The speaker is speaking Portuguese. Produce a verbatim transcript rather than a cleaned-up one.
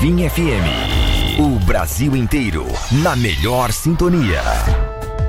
Bonfim F M. O Brasil inteiro na melhor sintonia.